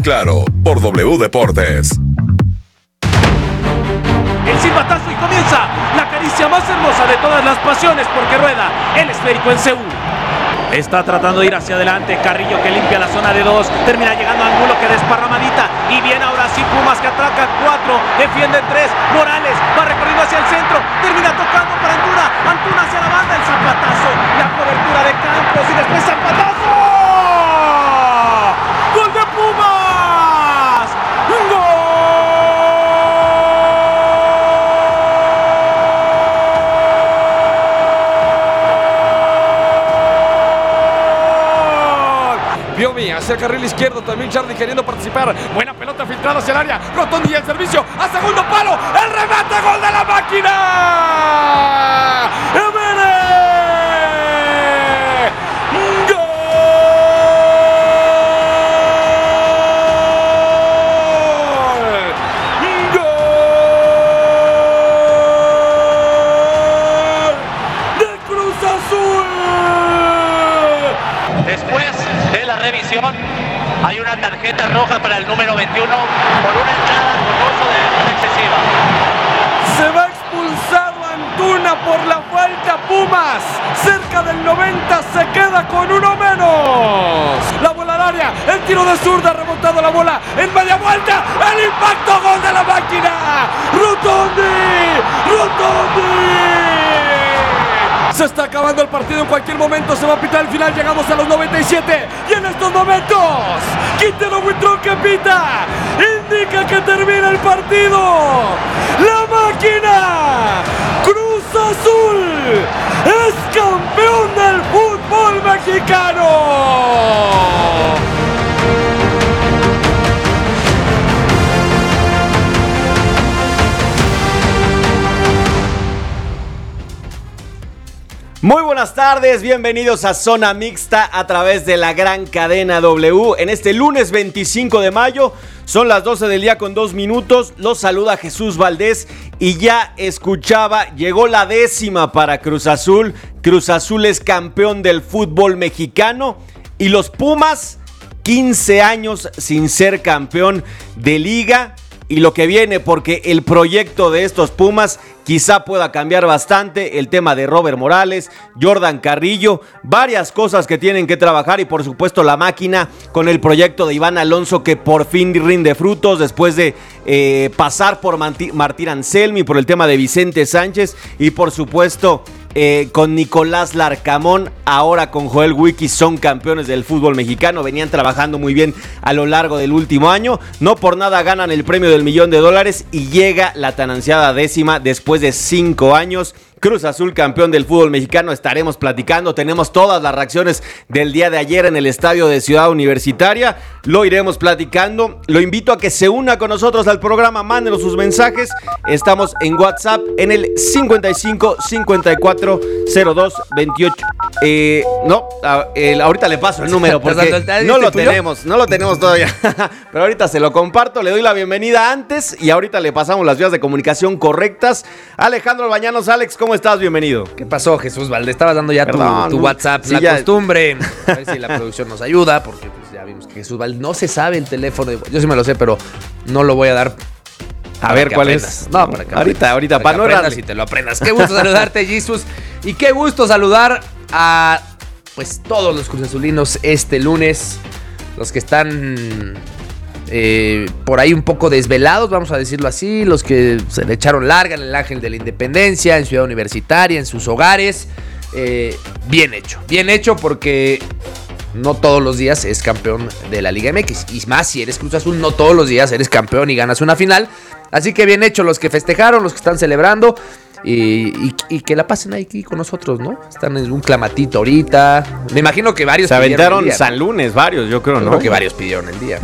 Claro, por W Deportes. El silbatazo y comienza la caricia más hermosa de todas las pasiones porque rueda el esférico en Seúl. Está tratando de ir hacia adelante Carrillo, que limpia la zona de dos, termina llegando a Angulo, que desparramadita, y viene ahora sí Pumas, que atraca 4, defiende 3, Morales va recorriendo hacia el centro, termina tocando para Antuna hacia la banda, el zapatazo, la cobertura de Campos y después zapatazo. ¡Gol de Pumas! ¡Gol! Piovi hacia el carril izquierdo, también Charlie queriendo participar. Buena pelota filtrada hacia el área. Rotondi el servicio a segundo palo. El remate, gol de la máquina. ¡Emere! ¡Gol! ¡De Cruz Azul! Después de la revisión hay una tarjeta roja para el número 21 por una entrada con uso de velocidad excesiva. Se va expulsado Antuna por la falta. Pumas cerca del 90 se queda con uno menos. La bola al área, el tiro de zurda, remontado la bola en media vuelta, el impacto, gol de la máquina. Rotondi. Se está acabando el partido, en cualquier momento se va a pitar el final, llegamos a los 97 y en estos momentos Quintero Huitrón que pita indica que termina el partido. La máquina Cruz Azul es campeón del fútbol mexicano. Muy buenas tardes, bienvenidos a Zona Mixta a través de la gran cadena W. En este lunes 25 de mayo, son las 12 del día con 2 minutos. Los saluda Jesús Valdés y ya escuchaba, llegó la 10ª para Cruz Azul. Cruz Azul es campeón del fútbol mexicano y los Pumas, 15 años sin ser campeón de liga. Y lo que viene, porque el proyecto de estos Pumas quizá pueda cambiar bastante, el tema de Robert Morales, Jordan Carrillo, varias cosas que tienen que trabajar y por supuesto la máquina con el proyecto de Iván Alonso que por fin rinde frutos después de pasar por Martín Anselmi, por el tema de Vicente Sánchez y por supuesto con Nicolás Larcamón, ahora con Joel Wiki, son campeones del fútbol mexicano, venían trabajando muy bien a lo largo del último año, no por nada ganan el premio del $1,000,000 y llega la tan ansiada 10ª después de 5 años. Cruz Azul campeón del fútbol mexicano, estaremos platicando, tenemos todas las reacciones del día de ayer en el estadio de Ciudad Universitaria, lo iremos platicando, lo invito a que se una con nosotros al programa, mándenos sus mensajes, estamos en WhatsApp en el 55 54 02 28, ahorita le paso el número porque no lo tenemos todavía, pero ahorita se lo comparto, le doy la bienvenida antes y ahorita le pasamos las vías de comunicación correctas. Alejandro Bañanos, Alex, ¿cómo estás? Bienvenido. ¿Qué pasó, Jesús Valdés? Estabas dando ya tu WhatsApp, sí, la costumbre. A ver si la producción nos ayuda, porque pues, ya vimos que Jesús Valdés no se sabe el teléfono. Yo sí me lo sé, pero no lo voy a dar. A ver cuál es. No, para que ahorita, para no aprendas y te lo aprendas. Qué gusto saludarte, Jesús. Y qué gusto saludar a pues todos los cruzazulinos este lunes. Los que están por ahí un poco desvelados, vamos a decirlo así, los que se le echaron larga en el Ángel de la Independencia, en Ciudad Universitaria, en sus hogares. Bien hecho porque no todos los días es campeón de la Liga MX, y más si eres Cruz Azul, no todos los días eres campeón y ganas una final, así que bien hecho los que festejaron, los que están celebrando. Y que la pasen aquí con nosotros, ¿no? Están en un clamatito ahorita. Me imagino que varios se aventaron día, San Lunes, varios, yo creo, ¿no? Creo que varios pidieron el día, ¿no?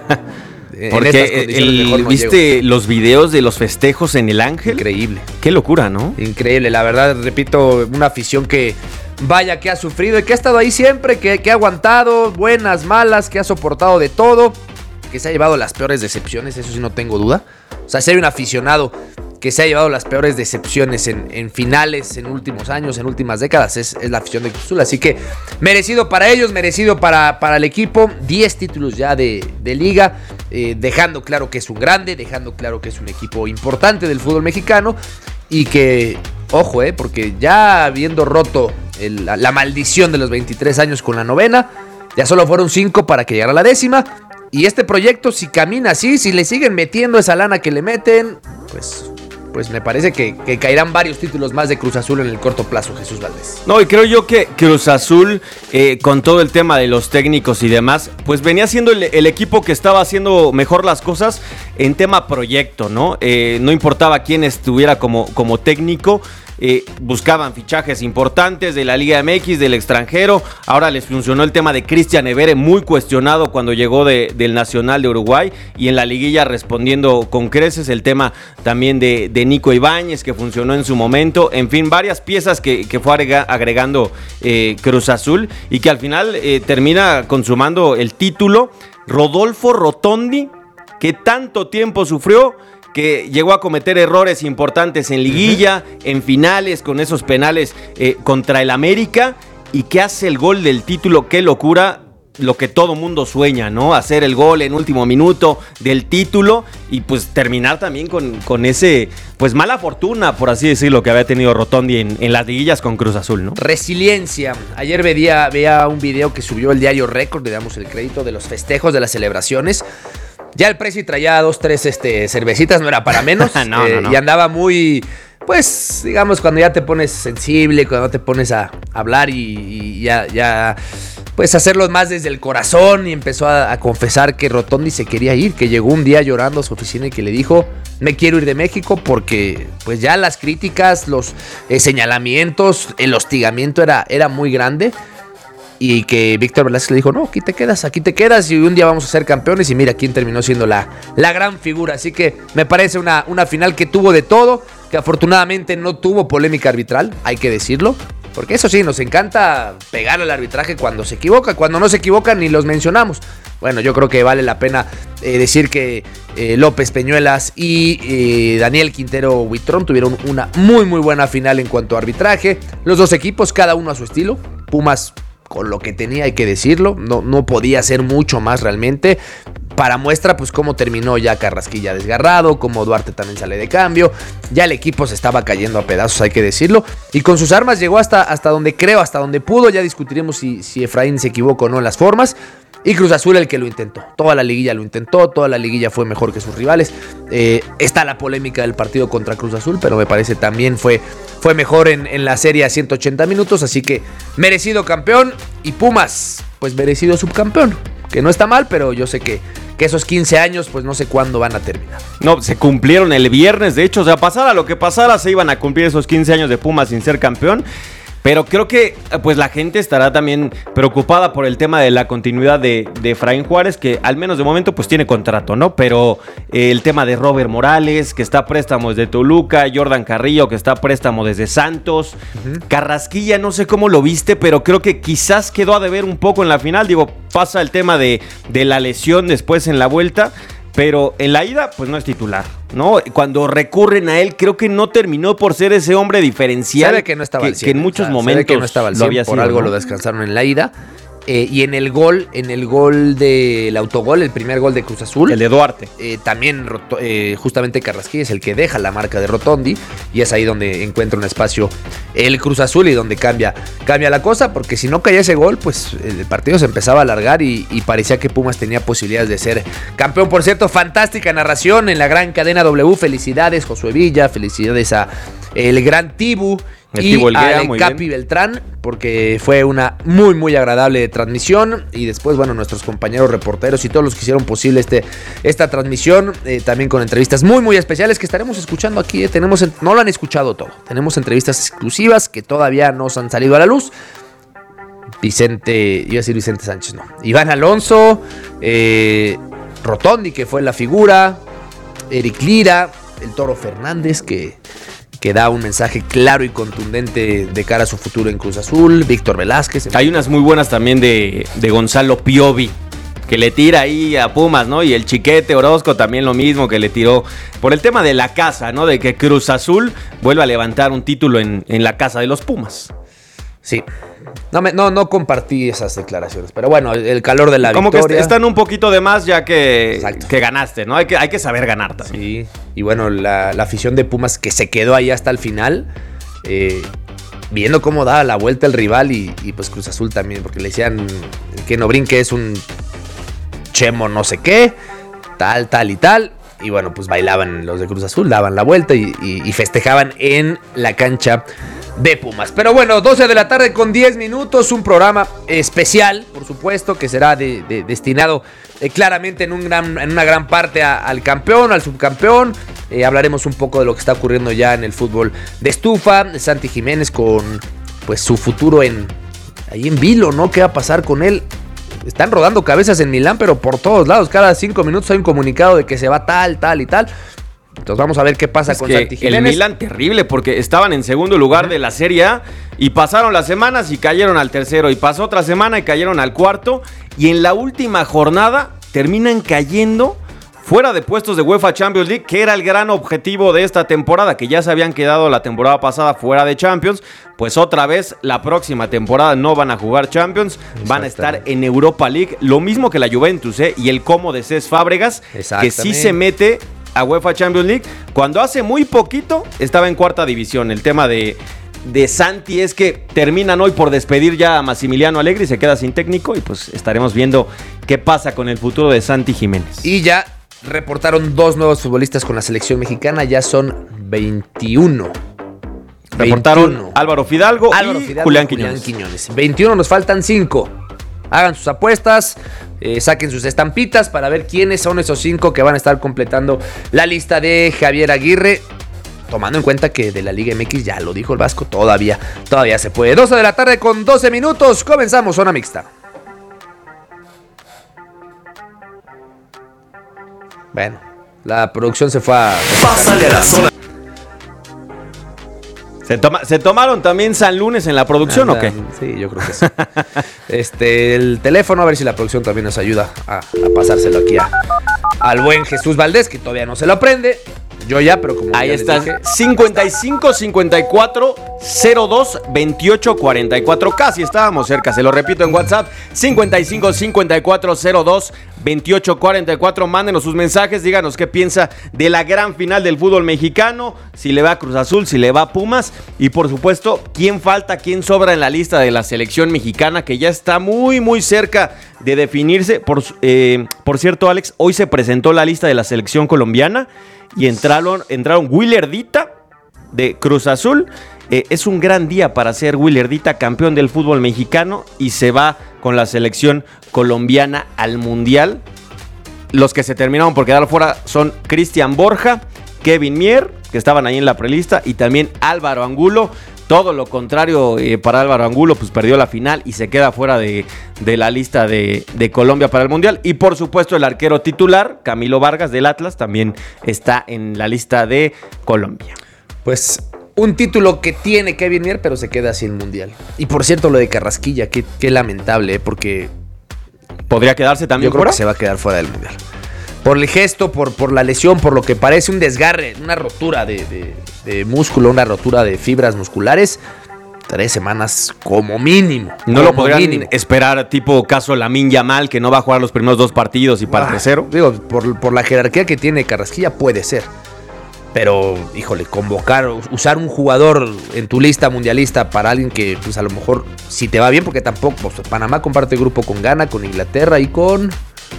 Porque ¿viste los videos de los festejos en el Ángel? Increíble. Qué locura, ¿no? Increíble, la verdad, repito, una afición que vaya que ha sufrido y que ha estado ahí siempre, que ha aguantado, buenas, malas, que ha soportado de todo, que se ha llevado las peores decepciones, eso sí no tengo duda. O sea, si hay un aficionado que se ha llevado las peores decepciones en finales, en últimos años, en últimas décadas, es la afición de Cruz Azul. Así que merecido para ellos, merecido para el equipo. 10 títulos ya de liga, dejando claro que es un grande, dejando claro que es un equipo importante del fútbol mexicano. Y que, ojo, porque ya habiendo roto la maldición de los 23 años con la 9ª, ya solo fueron 5 para que llegara la 10ª. Y este proyecto, si camina así, si le siguen metiendo esa lana que le meten, pues me parece que caerán varios títulos más de Cruz Azul en el corto plazo, Jesús Valdés. No, y creo yo que Cruz Azul, con todo el tema de los técnicos y demás, pues venía siendo el equipo que estaba haciendo mejor las cosas en tema proyecto, ¿no? No importaba quién estuviera como técnico. Buscaban fichajes importantes de la Liga MX, del extranjero. Ahora les funcionó el tema de Cristian Evere, muy cuestionado cuando llegó del Nacional de Uruguay, y en la liguilla respondiendo con creces. El tema también de Nico Ibáñez, que funcionó en su momento. En fin, varias piezas que fue agregando Cruz Azul, y que al final termina consumando el título. Rodolfo Rotondi, que tanto tiempo sufrió, que llegó a cometer errores importantes en liguilla, en finales, con esos penales contra el América, y que hace el gol del título. Qué locura, lo que todo mundo sueña, ¿no? Hacer el gol en último minuto del título, y pues terminar también con ese, pues mala fortuna, por así decirlo, que había tenido Rotondi en las liguillas con Cruz Azul, ¿no? Resiliencia. Ayer veía un video que subió el diario Récord, le damos el crédito, de los festejos, de las celebraciones. Ya el Presi traía 2-3 cervecitas, no era para menos. No. Y andaba muy, pues, digamos, cuando ya te pones sensible, cuando te pones a hablar y ya pues hacerlo más desde el corazón, y empezó a confesar que Rotondi se quería ir, que llegó un día llorando a su oficina y que le dijo: me quiero ir de México, porque pues ya las críticas, los señalamientos, el hostigamiento era muy grande. Y que Víctor Velázquez le dijo: no, aquí te quedas y un día vamos a ser campeones. Y mira quién terminó siendo la gran figura. Así que me parece una final que tuvo de todo, que afortunadamente no tuvo polémica arbitral, hay que decirlo. Porque eso sí, nos encanta pegar al arbitraje cuando se equivoca. Cuando no se equivoca ni los mencionamos. Bueno, yo creo que vale la pena decir que López Peñuelas y Daniel Quintero Huitrón tuvieron una muy muy buena final en cuanto a arbitraje. Los dos equipos, cada uno a su estilo. Pumas con lo que tenía, hay que decirlo, no podía hacer mucho más realmente. Para muestra, pues cómo terminó ya Carrasquilla desgarrado, cómo Duarte también sale de cambio. Ya el equipo se estaba cayendo a pedazos, hay que decirlo. Y con sus armas llegó hasta donde creo, hasta donde pudo. Ya discutiremos si Efraín se equivocó o no en las formas. Y Cruz Azul el que lo intentó. Toda la liguilla lo intentó, toda la liguilla fue mejor que sus rivales. Está la polémica del partido contra Cruz Azul, pero me parece también fue mejor en la serie a 180 minutos. Así que merecido campeón. Y Pumas, pues merecido subcampeón. Que no está mal, pero yo sé que esos 15 años, pues no sé cuándo van a terminar. No, se cumplieron el viernes, de hecho, o sea, pasara lo que pasara, se iban a cumplir esos 15 años de Pumas sin ser campeón. Pero creo que pues la gente estará también preocupada por el tema de la continuidad de Efraín Juárez, que al menos de momento pues tiene contrato, ¿no? Pero el tema de Robert Morales, que está a préstamo desde Toluca, Jordan Carrillo, que está a préstamo desde Santos, Carrasquilla, no sé cómo lo viste, pero creo que quizás quedó a deber un poco en la final. Digo, pasa el tema de la lesión después en la vuelta, pero en la ida pues no es titular, ¿no? Cuando recurren a él, creo que no terminó por ser ese hombre diferencial. Sabe que no estaba al 100, que en muchos momentos que no estaba al 100, lo había sido, por algo, ¿no? Lo descansaron en la ida. Y en el gol del autogol, el primer gol de Cruz Azul, el de Duarte, también justamente Carrasquilla es el que deja la marca de Rotondi, y es ahí donde encuentra un espacio el Cruz Azul y donde cambia la cosa, porque si no caía ese gol, pues el partido se empezaba a alargar y parecía que Pumas tenía posibilidades de ser campeón. Por cierto, fantástica narración en la gran cadena W. Felicidades Josué Villa, felicidades a el gran Tibu y al Capi Beltrán, porque fue una muy muy agradable transmisión. Y después, bueno, nuestros compañeros reporteros y todos los que hicieron posible esta transmisión, también con entrevistas muy muy especiales que estaremos escuchando aquí. No lo han escuchado todo, tenemos entrevistas exclusivas que todavía no se han salido a la luz. Vicente Sánchez, no, Iván Alonso, Rotondi, que fue la figura, Eric Lira, el Toro Fernández, que da un mensaje claro y contundente de cara a su futuro en Cruz Azul, Víctor Velázquez. Hay unas muy buenas también de Gonzalo Piovi, que le tira ahí a Pumas, ¿no? Y el Chiquete Orozco también lo mismo, que le tiró por el tema de la casa, ¿no? De que Cruz Azul vuelva a levantar un título en la casa de los Pumas. Sí. No compartí esas declaraciones, pero bueno, el calor de la como victoria. Como que están un poquito de más ya que ganaste, ¿no? Hay que saber ganar también. Sí, y bueno, la afición de Pumas que se quedó ahí hasta el final, viendo cómo daba la vuelta el rival y pues Cruz Azul también, porque le decían que no brinque es un chemo no sé qué, tal y tal. Y bueno, pues bailaban los de Cruz Azul, daban la vuelta y festejaban en la cancha de Pumas. Pero bueno, 12 de la tarde con 10 minutos, un programa especial, por supuesto, que será destinado claramente en una gran parte al campeón, al subcampeón. Hablaremos un poco de lo que está ocurriendo ya en el fútbol de estufa. Santi Jiménez con pues su futuro ahí en Vilo, ¿no? ¿Qué va a pasar con él? Están rodando cabezas en Milán, pero por todos lados. Cada 5 minutos hay un comunicado de que se va tal y tal. Entonces vamos a ver qué pasa con Santi Jiménez. El Milan terrible, porque estaban en segundo lugar de la Serie A y pasaron las semanas y cayeron al tercero. Y pasó otra semana y cayeron al cuarto. Y en la última jornada terminan cayendo fuera de puestos de UEFA Champions League, que era el gran objetivo de esta temporada, que ya se habían quedado la temporada pasada fuera de Champions. Pues otra vez la próxima temporada no van a jugar Champions, van a estar en Europa League. Lo mismo que la Juventus, y el Como de Cés Fábregas, que sí se mete a UEFA Champions League, cuando hace muy poquito estaba en cuarta división. El tema de Santi es que terminan hoy por despedir ya a Massimiliano Allegri, se queda sin técnico y pues estaremos viendo qué pasa con el futuro de Santi Jiménez. Y ya reportaron 2 nuevos futbolistas con la selección mexicana, ya son 21. Reportaron Álvaro Fidalgo y Julián Quiñones. 21, nos faltan 5. Hagan sus apuestas, saquen sus estampitas para ver quiénes son esos 5 que van a estar completando la lista de Javier Aguirre. Tomando en cuenta que de la Liga MX, ya lo dijo el Vasco, todavía se puede. 12 de la tarde con 12 minutos, comenzamos Zona Mixta. Bueno, la producción se fue a... Pásale a la zona. ¿Se tomaron también San Lunes en la producción o qué? Sí, yo creo que sí. El teléfono, a ver si la producción también nos ayuda a pasárselo aquí al buen Jesús Valdés, que todavía no se lo aprende. Yo ya, pero como ahí ya está, dije, 55 54 02 28 44. Casi estábamos cerca, se lo repito en WhatsApp, 55 54 02 28 44. Mándenos sus mensajes, díganos qué piensa de la gran final del fútbol mexicano, si le va a Cruz Azul, si le va a Pumas y por supuesto, quién falta, quién sobra en la lista de la selección mexicana, que ya está muy muy cerca de definirse. Por cierto, Alex, hoy se presentó la lista de la selección colombiana y entraron Willardita de Cruz Azul. Es un gran día para ser Willardita campeón del fútbol mexicano y se va con la selección colombiana al Mundial. Los que se terminaron por quedar fuera son Cristian Borja, Kevin Mier, que estaban ahí en la prelista, y también Álvaro Angulo. Todo lo contrario para Álvaro Angulo, pues perdió la final y se queda fuera de la lista de Colombia para el Mundial. Y por supuesto el arquero titular, Camilo Vargas del Atlas, también está en la lista de Colombia. Pues un título que tiene Kevin Mier, pero se queda sin Mundial. Y por cierto, lo de Carrasquilla, qué lamentable, porque ¿podría quedarse también yo creo fuera? Que se va a quedar fuera del Mundial. Por el gesto, por la lesión, por lo que parece un desgarre, una rotura de músculo, una rotura de fibras musculares. 3 semanas como mínimo. No lo podrían esperar tipo caso Lamine Yamal, que no va a jugar los primeros 2 partidos y para el tercero. Digo, por la jerarquía que tiene Carrasquilla puede ser. Pero, híjole, usar un jugador en tu lista mundialista para alguien que, pues a lo mejor, si te va bien, porque tampoco, pues, Panamá comparte grupo con Ghana, con Inglaterra y con...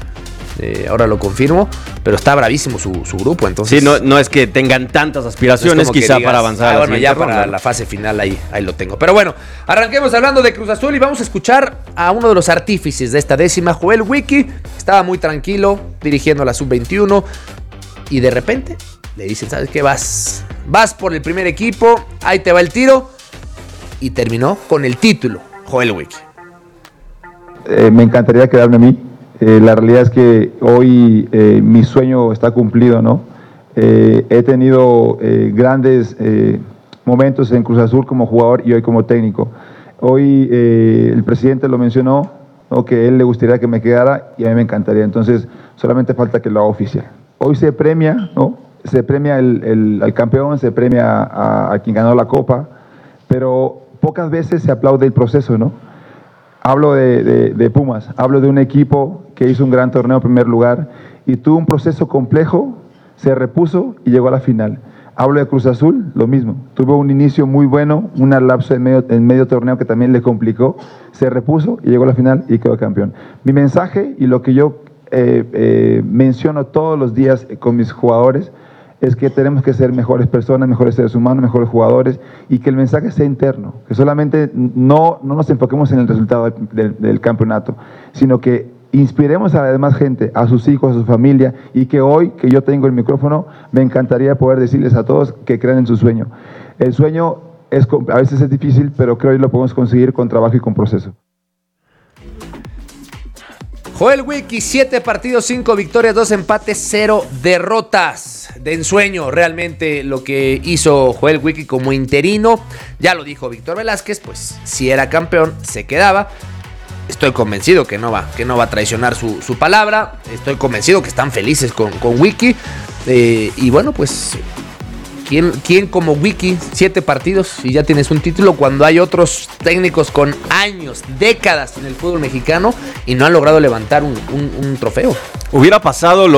ahora lo confirmo, pero está bravísimo su grupo, entonces... Sí, no es que tengan tantas aspiraciones, quizá digas, para avanzar a la bueno, ya ronda, para la fase final ahí lo tengo. Pero bueno, arranquemos hablando de Cruz Azul y vamos a escuchar a uno de los artífices de esta décima, Joel Wiki. Estaba muy tranquilo dirigiendo a la Sub-21 y de repente le dicen, ¿sabes qué? Vas por el primer equipo, ahí te va el tiro, y terminó con el título, Joel Wiki. Me encantaría quedarme a mí. La realidad es que hoy mi sueño está cumplido, ¿no? He tenido grandes momentos en Cruz Azul como jugador y hoy como técnico. Hoy el presidente lo mencionó, ¿no? Que él le gustaría que me quedara y a mí me encantaría. Entonces, solamente falta que lo haga oficial. Hoy se premia, ¿no? Se premia al campeón, se premia a quien ganó la Copa, pero pocas veces se aplaude el proceso, ¿no? Hablo de Pumas, hablo de un equipo que hizo un gran torneo en primer lugar y tuvo un proceso complejo, se repuso y llegó a la final. Hablo de Cruz Azul, lo mismo. Tuvo un inicio muy bueno, un lapso en medio torneo que también le complicó, se repuso y llegó a la final y quedó campeón. Mi mensaje y lo que yo menciono todos los días con mis jugadores es que tenemos que ser mejores personas, mejores seres humanos, mejores jugadores y que el mensaje sea interno, que solamente no nos enfoquemos en el resultado del campeonato, sino que inspiremos a la demás gente, a sus hijos, a su familia y que hoy que yo tengo el micrófono me encantaría poder decirles a todos que crean en su sueño. El sueño a veces es difícil, pero creo que lo podemos conseguir con trabajo y con proceso. Joel Wiki, 7 partidos, 5 victorias, 2 empates, 0 derrotas. De ensueño realmente lo que hizo Joel Wiki como interino. Ya lo dijo Víctor Velázquez, pues si era campeón se quedaba. Estoy convencido que no va a traicionar su palabra. Estoy convencido que están felices con Wiki. Y bueno, pues ¿quién como Wiki? 7 partidos y ya tienes un título cuando hay otros técnicos con años, décadas en el fútbol mexicano y no han logrado levantar un trofeo. Hubiera pasado lo